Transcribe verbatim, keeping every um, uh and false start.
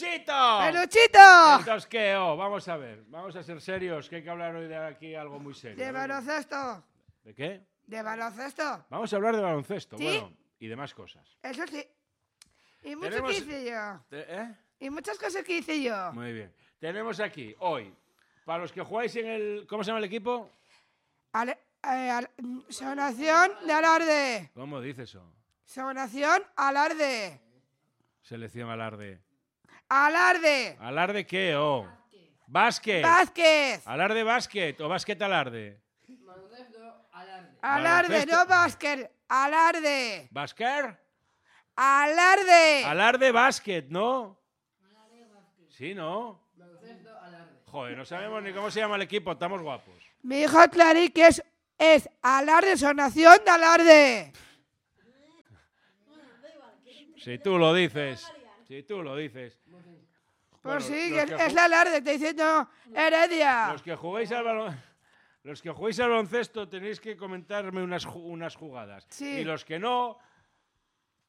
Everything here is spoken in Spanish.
¡Peluchito! ¡Peluchito! Entonces, ¿qué? Oh, vamos a ver. Vamos a ser serios, que hay que hablar hoy de aquí algo muy serio. De baloncesto. ¿De qué? De baloncesto. Vamos a hablar de baloncesto, ¿Sí? bueno, y de más cosas. Eso sí. Y mucho Tenemos- que hice yo. Te- ¿Eh? Y muchas cosas que hice yo. Muy bien. Tenemos aquí, hoy, para los que jugáis en el... ¿Cómo se llama el equipo? Ale- eh, al- mm, Sonación de alarde. ¿Cómo dice eso? Sonación alarde. Selección Alarde. Alarde. ¿Alarde qué? Oh. Básquet. Vázquez. ¿Alarde básquet o básquet alarde? Alarde, Baloncesto. no básquet. Alarde. ¿Básquet? Alarde. Alarde básquet, ¿no? Sí, ¿no? Joder, no sabemos ni cómo se llama el equipo, estamos guapos. Mi hijo Clarí que es, es alarde, sonación de alarde. Si tú lo dices, si tú lo dices. Pues Bueno, sí, los que que es, es ju- la alarde, te diciendo Heredia. Los que jugáis al balon... Los que jugáis al baloncesto tenéis que comentarme unas, ju- unas jugadas. Sí. Y los que no,